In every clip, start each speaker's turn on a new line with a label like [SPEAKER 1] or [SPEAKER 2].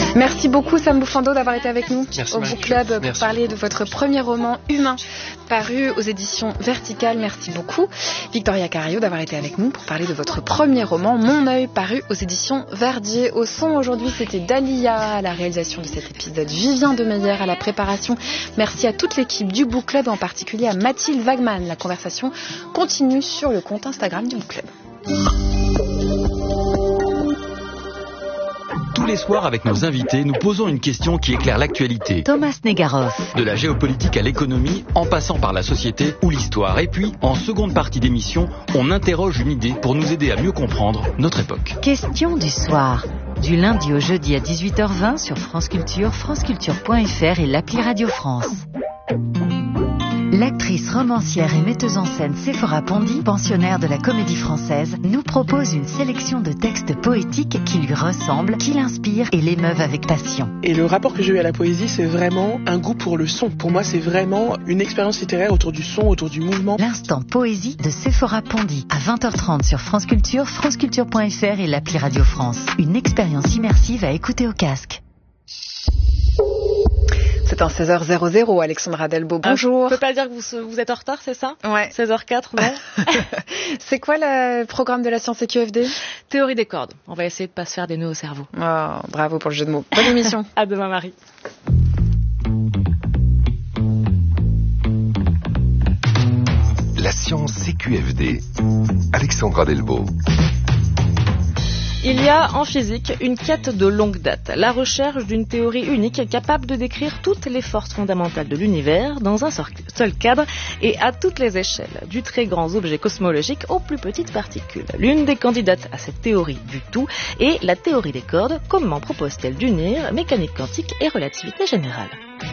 [SPEAKER 1] Merci beaucoup Sam Boufando d'avoir été avec nous au Book Club pour
[SPEAKER 2] Merci.
[SPEAKER 1] parler de votre premier roman Humain paru aux éditions Verticales. Merci beaucoup Victoria Carillo d'avoir été avec nous pour parler de votre premier roman Mon œil paru aux éditions Verdier. Au son aujourd'hui c'était Dalia à la réalisation de cet épisode, Vivien Demeyer à la préparation. Merci à toute l'équipe du Book Club, en particulier à Mathilde Wagman. La conversation continue sur le compte Instagram du Book Club.
[SPEAKER 3] Tous les soirs, avec nos invités, nous posons une question qui éclaire l'actualité.
[SPEAKER 4] Thomas Negaroff.
[SPEAKER 3] De la géopolitique à l'économie, en passant par la société ou l'histoire. Et puis, en seconde partie d'émission, on interroge une idée pour nous aider à mieux comprendre notre époque.
[SPEAKER 4] Question du soir. Du lundi au jeudi à 18h20 sur France Culture, franceculture.fr et l'appli Radio France. L'actrice, romancière et metteuse en scène Séphora Pondy, pensionnaire de la Comédie Française, nous propose une sélection de textes poétiques qui lui ressemblent, qui l'inspirent et l'émeuvent avec passion.
[SPEAKER 5] Et le rapport que j'ai eu à la poésie, c'est vraiment un goût pour le son. Pour moi, c'est vraiment une expérience littéraire autour du son, autour du mouvement.
[SPEAKER 4] L'instant poésie de Séphora Pondy, à 20h30 sur France Culture, franceculture.fr et l'appli Radio France. Une expérience immersive à écouter au casque.
[SPEAKER 1] C'est en 16h00, Alexandra Delbo, bonjour.
[SPEAKER 6] Je peux pas dire que vous êtes en retard, c'est ça?
[SPEAKER 1] Ouais.
[SPEAKER 6] 16h04, non?
[SPEAKER 1] C'est quoi le programme de la science QFD?
[SPEAKER 6] Théorie des cordes. On va essayer de pas se faire des nœuds au cerveau.
[SPEAKER 1] Oh, bravo pour le jeu de mots. Bonne émission.
[SPEAKER 6] À demain, Marie.
[SPEAKER 7] La science CQFD. Alexandra Delbo.
[SPEAKER 6] Il y a en physique une quête de longue date, la recherche d'une théorie unique capable de décrire toutes les forces fondamentales de l'univers dans un seul cadre et à toutes les échelles, du très grand objet cosmologique aux plus petites particules. L'une des candidates à cette théorie du tout est la théorie des cordes. Comment propose-t-elle d'unir mécanique quantique et relativité générale ?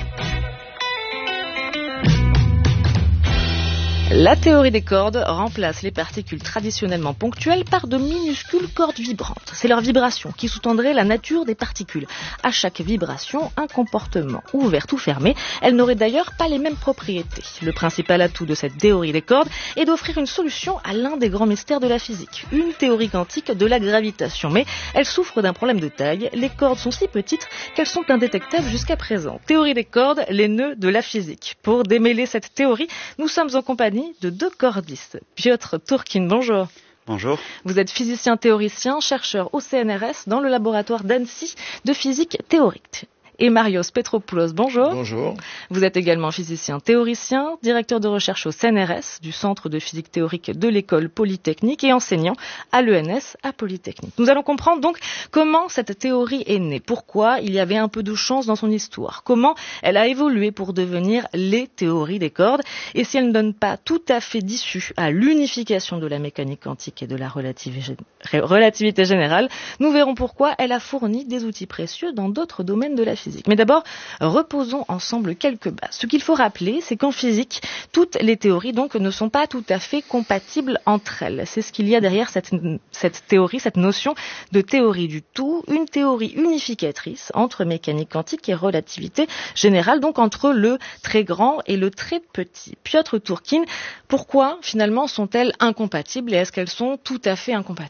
[SPEAKER 6] La théorie des cordes remplace les particules traditionnellement ponctuelles par de minuscules cordes vibrantes. C'est leur vibration qui sous-tendrait la nature des particules. À chaque vibration, un comportement ouvert ou fermé. Elles n'auraient d'ailleurs pas les mêmes propriétés. Le principal atout de cette théorie des cordes est d'offrir une solution à l'un des grands mystères de la physique, une théorie quantique de la gravitation. Mais elle souffre d'un problème de taille. Les cordes sont si petites qu'elles sont indétectables jusqu'à présent. Théorie des cordes, les nœuds de la physique. Pour démêler cette théorie, nous sommes en compagnie de deux cordistes. Piotr Turkin, bonjour.
[SPEAKER 8] Bonjour.
[SPEAKER 6] Vous êtes physicien théoricien, chercheur au CNRS dans le laboratoire d'Annecy de physique théorique. Et Marios Petropoulos, bonjour.
[SPEAKER 9] Bonjour.
[SPEAKER 6] Vous êtes également physicien théoricien, directeur de recherche au CNRS, du Centre de physique théorique de l'École Polytechnique et enseignant à l'ENS à Polytechnique. Nous allons comprendre donc comment cette théorie est née, pourquoi il y avait un peu de chance dans son histoire, comment elle a évolué pour devenir les théories des cordes, et si elle ne donne pas tout à fait d'issue à l'unification de la mécanique quantique et de la relativité générale, nous verrons pourquoi elle a fourni des outils précieux dans d'autres domaines de la physique. Mais d'abord, reposons ensemble quelques bases. Ce qu'il faut rappeler, c'est qu'en physique, toutes les théories donc ne sont pas tout à fait compatibles entre elles. C'est ce qu'il y a derrière cette théorie, cette notion de théorie du tout, une théorie unificatrice entre mécanique quantique et relativité générale, donc entre le très grand et le très petit. Piotr Turkin, pourquoi finalement sont-elles incompatibles et est-ce qu'elles sont tout à fait incompatibles ?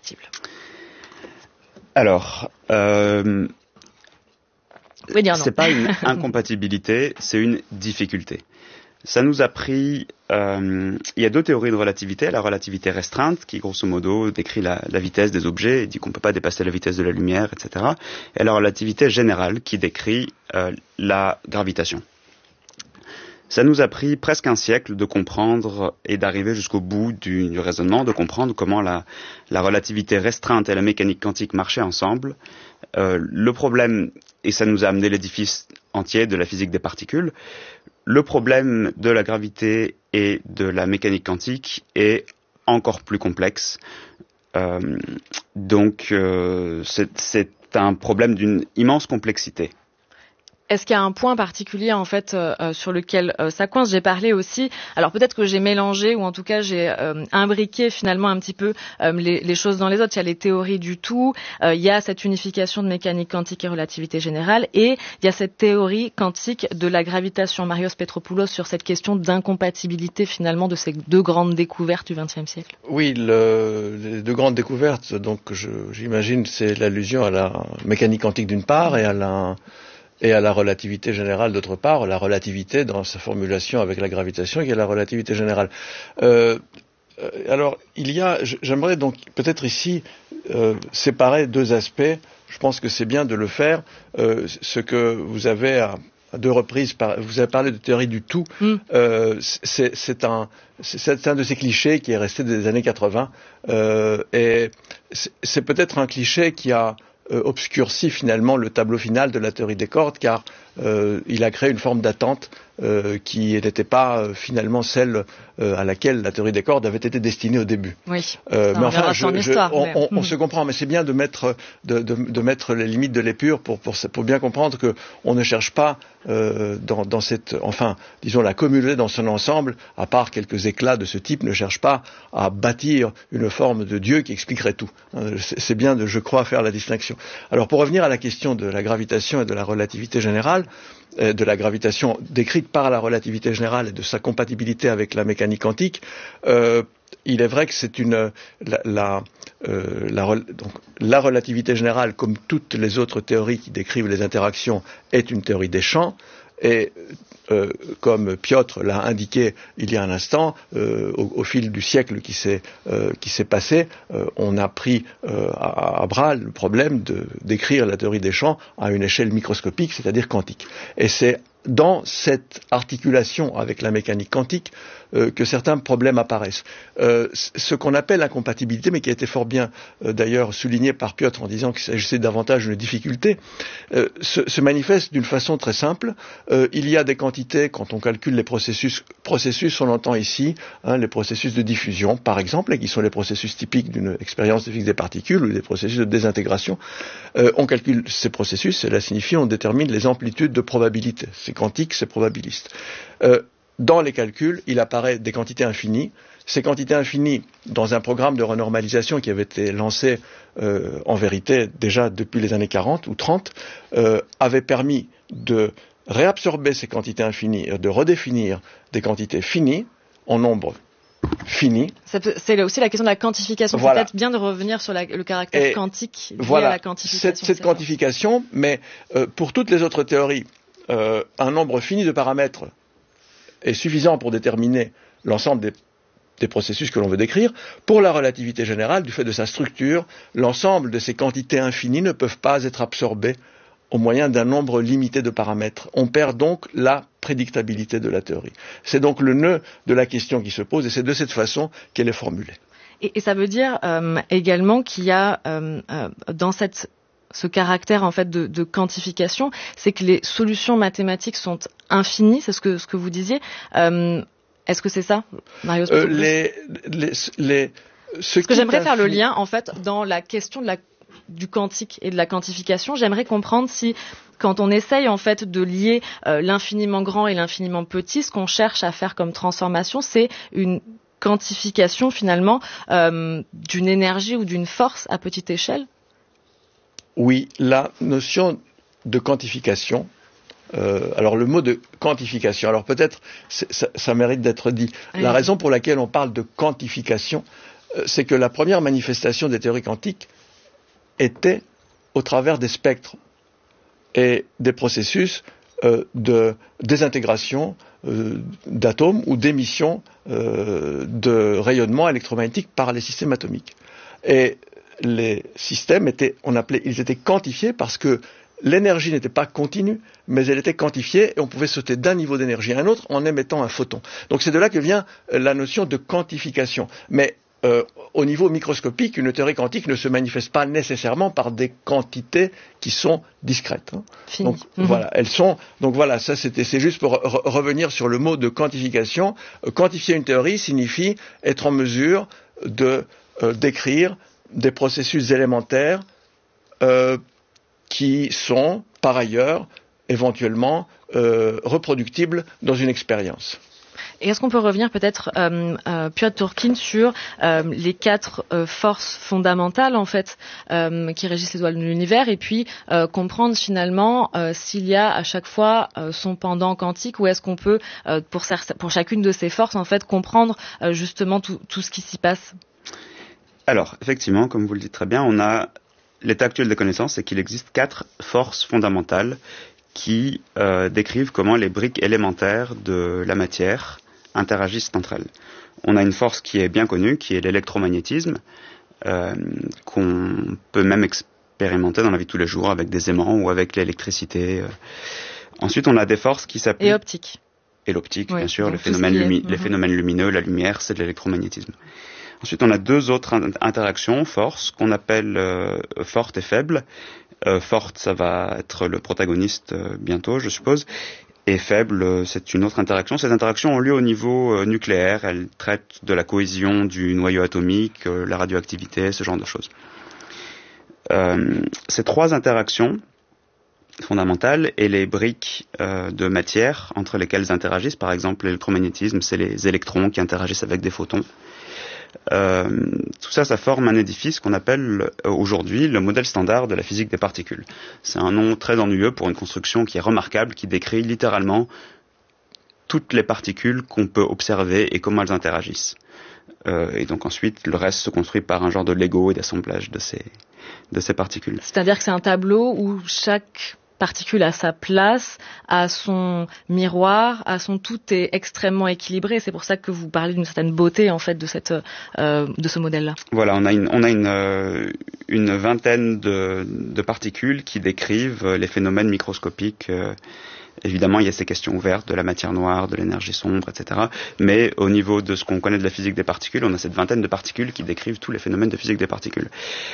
[SPEAKER 8] Alors,
[SPEAKER 6] c'est
[SPEAKER 8] pas une incompatibilité, c'est une difficulté. Ça nous a pris... il y a deux théories de relativité. La relativité restreinte, qui grosso modo décrit la vitesse des objets et dit qu'on ne peut pas dépasser la vitesse de la lumière, etc. Et la relativité générale, qui décrit la gravitation. Ça nous a pris presque un siècle de comprendre et d'arriver jusqu'au bout du raisonnement, de comprendre comment la relativité restreinte et la mécanique quantique marchaient ensemble. Le problème, et ça nous a amené l'édifice entier de la physique des particules, le problème de la gravité et de la mécanique quantique est encore plus complexe. Donc c'est un problème d'une immense complexité.
[SPEAKER 6] Est-ce qu'il y a un point particulier en fait sur lequel ça coince? J'ai parlé aussi, alors peut-être que j'ai mélangé ou en tout cas j'ai imbriqué finalement un petit peu les choses dans les autres. Il y a les théories du tout, il y a cette unification de mécanique quantique et relativité générale, et il y a cette théorie quantique de la gravitation. Marios Petropoulos, sur cette question d'incompatibilité finalement de ces deux grandes découvertes du XXe siècle.
[SPEAKER 2] Oui, les deux grandes découvertes, donc j'imagine c'est l'allusion à la mécanique quantique d'une part et à la relativité générale d'autre part, la relativité dans sa formulation avec la gravitation qui est la relativité générale. Alors, j'aimerais donc peut-être ici séparer deux aspects. Je pense que c'est bien de le faire. Ce que vous avez à deux reprises, vous avez parlé de théorie du tout. C'est un de ces clichés qui est resté des années 80. Et c'est peut-être un cliché qui a obscurci finalement le tableau final de la théorie des cordes, car il a créé une forme d'attente qui n'était pas finalement celle à laquelle la théorie des cordes avait été destinée au début.
[SPEAKER 6] Oui.
[SPEAKER 2] Mais enfin, on se comprend, mais c'est bien de mettre les limites de l'épure pour bien comprendre que on ne cherche pas dans cette, enfin, disons la communauté dans son ensemble, à part quelques éclats de ce type, ne cherche pas à bâtir une forme de Dieu qui expliquerait tout. C'est bien je crois, faire la distinction. Alors pour revenir à la question de la gravitation et de la relativité générale, de la gravitation décrite par la relativité générale et de sa compatibilité avec la mécanique quantique, il est vrai que c'est la relativité générale, comme toutes les autres théories qui décrivent les interactions, est une théorie des champs. Et comme Piotr l'a indiqué il y a un instant, au fil du siècle qui s'est passé, on a pris à bras le problème de décrire la théorie des champs à une échelle microscopique, c'est-à-dire quantique. Et c'est dans cette articulation avec la mécanique quantique que certains problèmes apparaissent. Ce qu'on appelle l'incompatibilité, mais qui a été fort bien d'ailleurs souligné par Piotr en disant qu'il s'agissait davantage d'une difficulté, se manifeste d'une façon très simple. Il y a des quantités, quand on calcule les processus on entend ici les processus de diffusion, par exemple, et qui sont les processus typiques d'une expérience de physique des particules ou des processus de désintégration. On calcule ces processus, cela signifie on détermine les amplitudes de probabilité. C'est quantique, c'est probabiliste. Dans les calculs, il apparaît des quantités infinies. Ces quantités infinies, dans un programme de renormalisation qui avait été lancé en vérité déjà depuis les années 40 ou 30, avaient permis de réabsorber ces quantités infinies, de redéfinir des quantités finies en nombre fini.
[SPEAKER 6] C'est aussi la question de la quantification.
[SPEAKER 2] Voilà.
[SPEAKER 6] Peut-être bien de revenir sur le caractère quantique lié à la quantification.
[SPEAKER 2] Cette quantification, mais pour toutes les autres théories, un nombre fini de paramètres est suffisant pour déterminer l'ensemble des processus que l'on veut décrire. Pour la relativité générale, du fait de sa structure, l'ensemble de ces quantités infinies ne peuvent pas être absorbées au moyen d'un nombre limité de paramètres. On perd donc la prédictabilité de la théorie. C'est donc le nœud de la question qui se pose et c'est de cette façon qu'elle est formulée.
[SPEAKER 6] Et ça veut dire également qu'il y a dans ce caractère en fait de quantification, c'est que les solutions mathématiques sont infinies, c'est ce que vous disiez. Est-ce que c'est ça, Marios? Parce que j'aimerais faire le lien en fait dans la question du quantique et de la quantification. J'aimerais comprendre si, quand on essaye en fait de lier l'infiniment grand et l'infiniment petit, ce qu'on cherche à faire comme transformation, c'est une quantification finalement d'une énergie ou d'une force à petite échelle.
[SPEAKER 2] Oui, la notion de quantification, alors le mot de quantification, alors peut-être ça mérite d'être dit. Oui. La raison pour laquelle on parle de quantification, c'est que la première manifestation des théories quantiques était au travers des spectres et des processus de désintégration d'atomes ou d'émission de rayonnement électromagnétique par les systèmes atomiques. Et les systèmes ils étaient quantifiés parce que l'énergie n'était pas continue, mais elle était quantifiée et on pouvait sauter d'un niveau d'énergie à un autre en émettant un photon. Donc c'est de là que vient la notion de quantification. Mais au niveau microscopique, une théorie quantique ne se manifeste pas nécessairement par des quantités qui sont discrètes. Donc voilà, elles sont. Donc voilà, ça c'est juste pour revenir sur le mot de quantification. Quantifier une théorie signifie être en mesure de décrire des processus élémentaires qui sont par ailleurs éventuellement reproductibles dans une expérience.
[SPEAKER 6] Et est-ce qu'on peut revenir peut-être, Piotr Turkin, sur les 4 forces fondamentales en fait qui régissent les lois de l'univers, et puis comprendre finalement s'il y a à chaque fois son pendant quantique, ou est-ce qu'on peut pour chacune de ces forces en fait comprendre justement tout ce qui s'y passe?
[SPEAKER 8] Alors effectivement, comme vous le dites très bien, on a l'état actuel des connaissances, c'est qu'il existe 4 forces fondamentales qui décrivent comment les briques élémentaires de la matière interagissent entre elles. On a une force qui est bien connue, qui est l'électromagnétisme, qu'on peut même expérimenter dans la vie de tous les jours avec des aimants ou avec l'électricité. Ensuite, on a des forces qui s'appuient...
[SPEAKER 6] Et optique.
[SPEAKER 8] Et l'optique,
[SPEAKER 6] oui,
[SPEAKER 8] bien sûr, les phénomènes lumineux, la lumière, c'est de l'électromagnétisme. Ensuite, on a 2 autres interactions, forces, qu'on appelle fortes et faibles. Forte, ça va être le protagoniste bientôt, je suppose. Et faible, c'est une autre interaction. Ces interactions ont lieu au niveau nucléaire. Elles traitent de la cohésion du noyau atomique, la radioactivité, ce genre de choses. Ces 3 interactions fondamentales et les briques de matière entre lesquelles elles interagissent, par exemple l'électromagnétisme, c'est les électrons qui interagissent avec des photons. Tout ça, ça forme un édifice qu'on appelle aujourd'hui le modèle standard de la physique des particules. C'est un nom très ennuyeux pour une construction qui est remarquable, qui décrit littéralement toutes les particules qu'on peut observer et comment elles interagissent. Et donc ensuite, le reste se construit par un genre de Lego et d'assemblage de ces particules.
[SPEAKER 6] C'est-à-dire que c'est un tableau où chaque particule à sa place, à son miroir, à son tout est extrêmement équilibré. C'est pour ça que vous parlez d'une certaine beauté en fait de ce modèle-là.
[SPEAKER 8] Voilà, on a une vingtaine de particules qui décrivent les phénomènes microscopiques. Évidemment, il y a ces questions ouvertes de la matière noire, de l'énergie sombre, etc. Mais au niveau de ce qu'on connaît de la physique des particules, on a cette vingtaine de particules qui décrivent tous les phénomènes de physique des particules.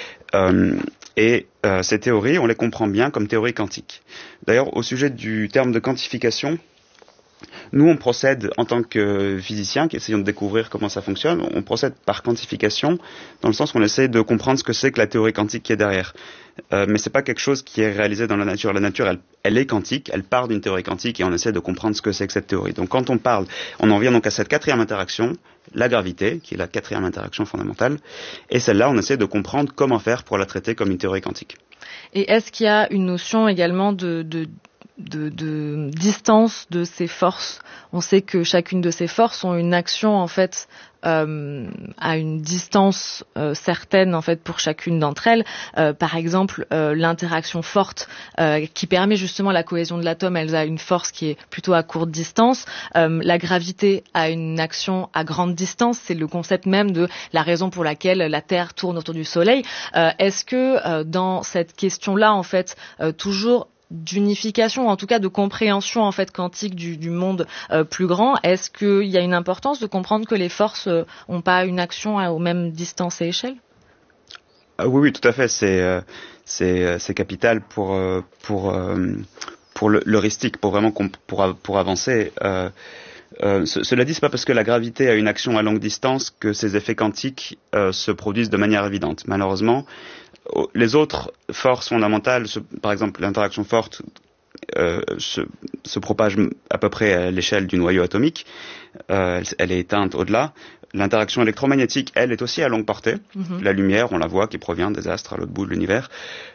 [SPEAKER 8] Ces théories, on les comprend bien comme théories quantiques. D'ailleurs, au sujet du terme de quantification, nous, on procède en tant que physiciens qui essayons de découvrir comment ça fonctionne, on procède par quantification, dans le sens qu'on essaie de comprendre ce que c'est que la théorie quantique qui est derrière. Mais c'est pas quelque chose qui est réalisé dans la nature. La nature, elle est quantique, elle part d'une théorie quantique et on essaie de comprendre ce que c'est que cette théorie. Donc quand on parle, on en vient donc à cette 4e interaction, la gravité, qui est la 4e interaction fondamentale, et celle-là, on essaie de comprendre comment faire pour la traiter comme une théorie quantique.
[SPEAKER 6] Et est-ce qu'il y a une notion également de distance de ces forces? On sait que chacune de ces forces ont une action en fait à une distance certaine en fait pour chacune d'entre elles. Par exemple, l'interaction forte qui permet justement la cohésion de l'atome, elle a une force qui est plutôt à courte distance. La gravité a une action à grande distance. C'est le concept même de la raison pour laquelle la Terre tourne autour du Soleil. Est-ce que dans cette question-là, en fait, toujours d'unification, en tout cas de compréhension en fait quantique du monde plus grand, est-ce qu'il y a une importance de comprendre que les forces n'ont pas une action aux mêmes distances et échelles?
[SPEAKER 8] Oui, tout à fait. C'est capital pour l'heuristique, pour vraiment pour avancer. Cela dit, c'est pas parce que la gravité a une action à longue distance que ces effets quantiques se produisent de manière évidente. Malheureusement, les autres forces fondamentales, par exemple l'interaction forte, se propage à peu près à l'échelle du noyau atomique. Elle est éteinte au-delà. L'interaction électromagnétique, elle, est aussi à longue portée. Mm-hmm. La lumière, on la voit, qui provient des astres à l'autre bout de l'univers.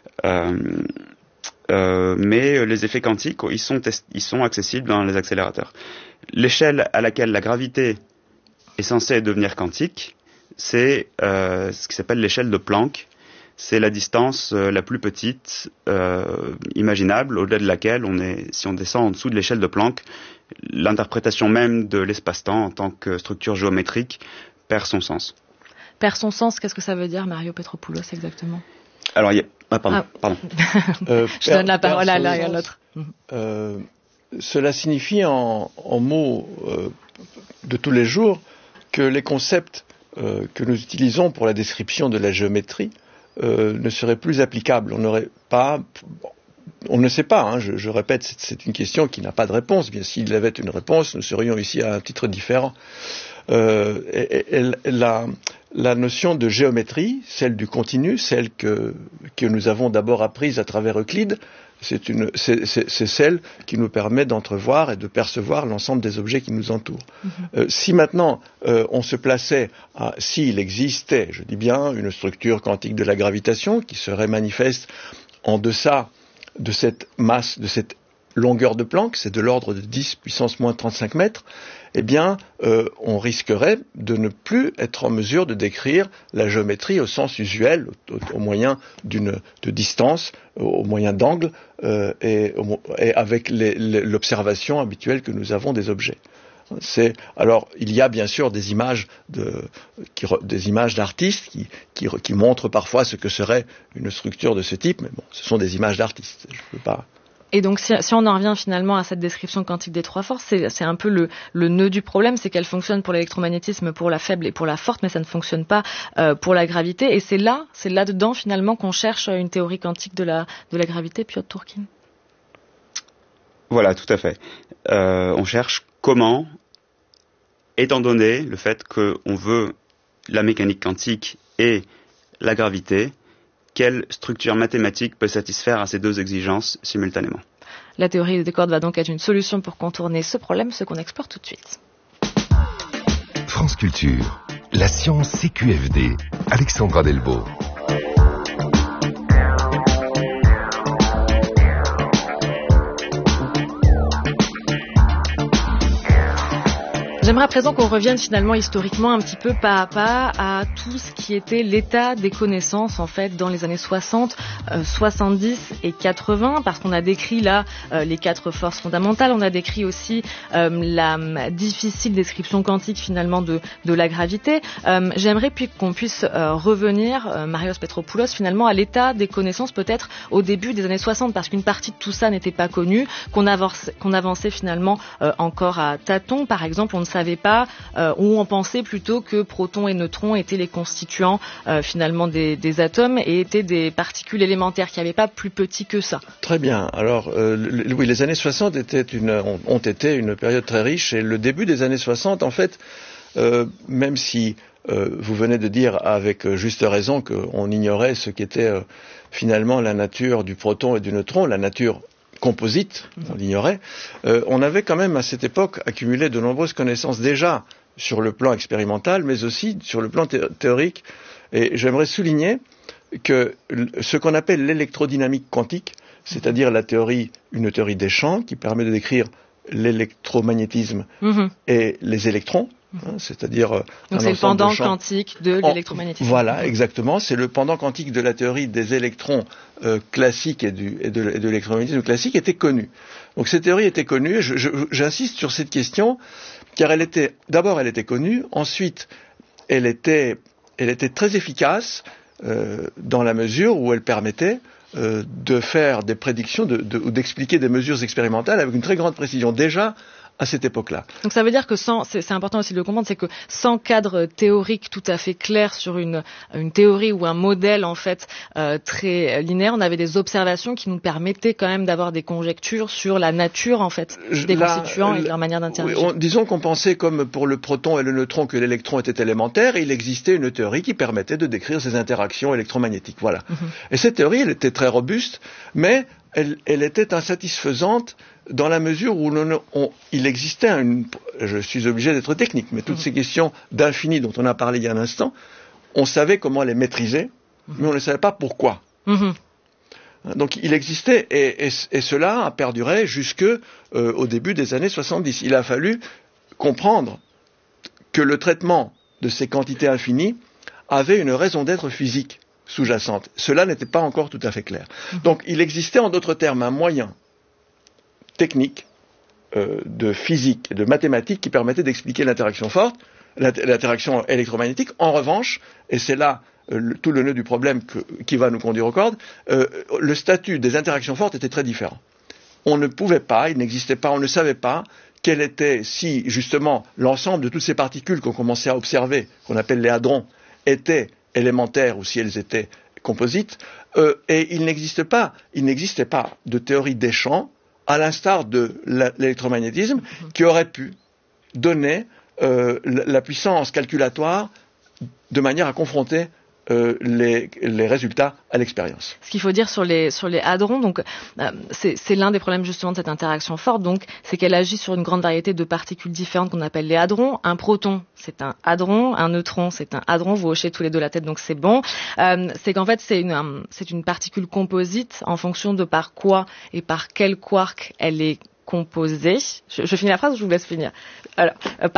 [SPEAKER 8] Mais les effets quantiques, ils sont accessibles dans les accélérateurs. L'échelle à laquelle la gravité est censée devenir quantique, c'est ce qui s'appelle l'échelle de Planck. C'est la distance la plus petite imaginable, au-delà de laquelle si on descend en dessous de l'échelle de Planck, l'interprétation même de l'espace-temps en tant que structure géométrique perd son sens.
[SPEAKER 6] Perd son sens, qu'est-ce que ça veut dire, Mario Petropoulos, exactement?
[SPEAKER 8] Alors, pardon.
[SPEAKER 6] Je donne la parole à l'un et à l'autre.
[SPEAKER 2] Cela signifie en mots de tous les jours que les concepts que nous utilisons pour la description de la géométrie ne seraient plus applicables. On ne sait pas, hein, je répète, c'est une question qui n'a pas de réponse. Bien, s'il avait une réponse, nous serions ici à un titre différent. La la notion de géométrie, celle du continu, celle que nous avons d'abord apprise à travers Euclide, c'est celle qui nous permet d'entrevoir et de percevoir l'ensemble des objets qui nous entourent. Si maintenant on se plaçait s'il existait, je dis bien, une structure quantique de la gravitation qui serait manifeste en deçà de cette masse, de cette longueur de Planck, c'est de l'ordre de 10 puissance moins 35 mètres, eh bien, on risquerait de ne plus être en mesure de décrire la géométrie au sens usuel, au moyen de distance, au moyen d'angle, et avec l'observation habituelle que nous avons des objets. Alors, il y a bien sûr des images d'artistes qui montrent parfois ce que serait une structure de ce type, mais bon, ce sont des images d'artistes. Je peux pas.
[SPEAKER 6] Et donc, si on en revient finalement à cette description quantique des trois forces, c'est un peu le nœud du problème, c'est qu'elle fonctionne pour l'électromagnétisme, pour la faible et pour la forte, mais ça ne fonctionne pas pour la gravité. Et c'est là-dedans finalement qu'on cherche une théorie quantique de la gravité, Piotr Tourkin.
[SPEAKER 8] Voilà, tout à fait. On cherche comment, étant donné le fait qu'on veut la mécanique quantique et la gravité, quelle structure mathématique peut satisfaire à ces deux exigences simultanément.
[SPEAKER 6] La théorie des cordes va donc être une solution pour contourner ce problème, ce qu'on explore tout de suite.
[SPEAKER 7] France Culture, la science CQFD, Alexandra Delvaux.
[SPEAKER 6] J'aimerais à présent qu'on revienne finalement historiquement un petit peu pas à pas à tout ce qui était l'état des connaissances en fait dans les années 60, 70 et 80 parce qu'on a décrit là les quatre forces fondamentales, on a décrit aussi la difficile description quantique finalement de la gravité. J'aimerais puis qu'on puisse revenir, Marios Petropoulos, finalement à l'état des connaissances peut-être au début des années 60 parce qu'une partie de tout ça n'était pas connue, qu'on avançait finalement encore à tâtons. Par exemple, on ne savait pas, ou on pensait plutôt que protons et neutrons étaient les constituants finalement des atomes et étaient des particules élémentaires, qu'il n'y avait pas plus petit que ça.
[SPEAKER 2] Très bien. Alors, oui, les années 60 ont été une période très riche et le début des années 60, en fait, même si vous venez de dire avec juste raison qu'on ignorait ce qu'était finalement la nature du proton et du neutron, la nature composite, on l'ignorait, on avait quand même à cette époque accumulé de nombreuses connaissances déjà sur le plan expérimental, mais aussi sur le plan théorique. Et j'aimerais souligner que ce qu'on appelle l'électrodynamique quantique, c'est-à-dire une théorie des champs qui permet de décrire l'électromagnétisme et les électrons, c'est-à-dire
[SPEAKER 6] donc c'est le pendant quantique de l'électromagnétisme.
[SPEAKER 2] Voilà, exactement. C'est le pendant quantique de la théorie des électrons classiques et de l'électromagnétisme classique était connu. Donc cette théorie était connue. J'insiste sur cette question car elle était connue. Ensuite, elle était très efficace dans la mesure où elle permettait de faire des prédictions ou d'expliquer des mesures expérimentales avec une très grande précision. Déjà, à cette époque-là.
[SPEAKER 6] Donc ça veut dire que c'est important aussi de le comprendre, c'est que sans cadre théorique tout à fait clair sur une théorie ou un modèle en fait très linéaire, on avait des observations qui nous permettaient quand même d'avoir des conjectures sur la nature en fait des constituants et de leur manière d'interagir.
[SPEAKER 2] Oui, disons qu'on pensait comme pour le proton et le neutron que l'électron était élémentaire et il existait une théorie qui permettait de décrire ces interactions électromagnétiques. Voilà. Et cette théorie, elle était très robuste, mais elle était insatisfaisante dans la mesure où il existait je suis obligé d'être technique, mais toutes ces questions d'infini dont on a parlé il y a un instant, on savait comment les maîtriser, mais on ne savait pas pourquoi. Donc il existait, et cela a perduré jusque au début des années 70. Il a fallu comprendre que le traitement de ces quantités infinies avait une raison d'être physique sous-jacente. Cela n'était pas encore tout à fait clair. Donc il existait en d'autres termes un moyen technique de physique et de mathématiques qui permettait d'expliquer l'interaction forte, l'interaction électromagnétique. En revanche, et c'est là tout le nœud du problème qui va nous conduire aux cordes, le statut des interactions fortes était très différent. On ne pouvait pas, il n'existait pas, on ne savait pas quel était, si justement l'ensemble de toutes ces particules qu'on commençait à observer, qu'on appelle les hadrons, étaient élémentaires ou si elles étaient composites, et il n'existait pas de théorie des champs, à l'instar de l'électromagnétisme, qui aurait pu donner la puissance calculatoire de manière à confronter les résultats à l'expérience.
[SPEAKER 6] Ce qu'il faut dire sur les hadrons, donc c'est l'un des problèmes justement de cette interaction forte, donc c'est qu'elle agit sur une grande variété de particules différentes qu'on appelle les hadrons. Un proton, c'est un hadron, un neutron, c'est un hadron. Vous hochez tous les deux la tête, donc c'est bon. C'est qu'en fait c'est une particule composite en fonction de par quoi et par quel quark elle est composée. Je finis la phrase ou je vous laisse finir? Alors,